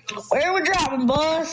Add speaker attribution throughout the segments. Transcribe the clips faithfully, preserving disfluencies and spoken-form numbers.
Speaker 1: Where we dropping, boss?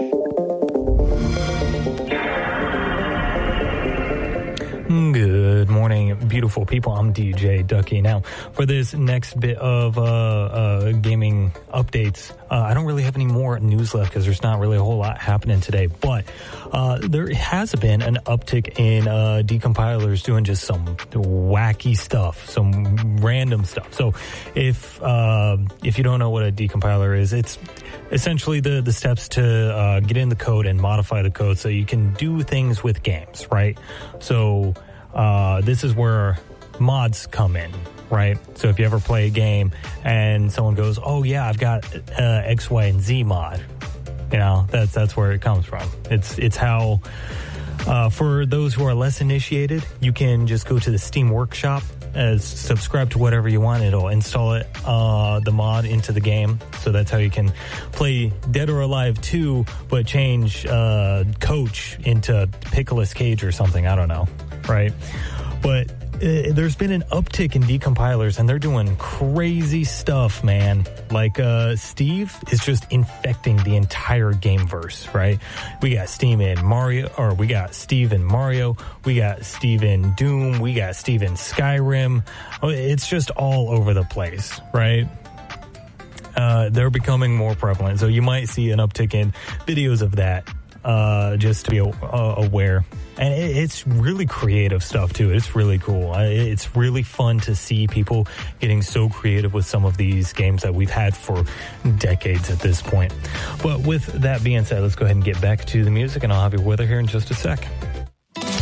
Speaker 2: Good morning, beautiful people. I'm D J Ducky. Now, for this next bit of uh, uh, gaming updates, uh, I don't really have any more news left because there's not really a whole lot happening today. But uh, there has been an uptick in uh, decompilers doing just some wacky stuff, some random stuff. So, if uh, if you don't know what a decompiler is, it's essentially the the steps to uh, get in the code and modify the code so you can do things with games, right? So uh, this is where mods come in, right? So if you ever play a game and someone goes, oh yeah, I've got uh, X, Y, and Z mod, you know, that's that's where it comes from. It's it's how, uh, for those who are less initiated, you can just go to the Steam Workshop, as subscribe to whatever you want. It'll install it, uh, the mod into the game. So that's how you can play Dead or Alive two, but change uh, Coach into Pickles Cage or something. I don't know, right? But uh, there's been an uptick in decompilers, and they're doing crazy stuff, man. Like uh, Steve is just infecting the entire gameverse, right? We got Steve in Mario, or we got Steve in Mario. We got Steve in Doom. We got Steve in Skyrim. It's just all over the place, right? Uh, they're becoming more prevalent, so you might see an uptick in videos of that, uh, just to be uh, aware. And it, it's really creative stuff, too. It's really cool. It's really fun to see people getting so creative with some of these games that we've had for decades at this point. But with that being said, let's go ahead and get back to the music, and I'll have your weather here in just a sec.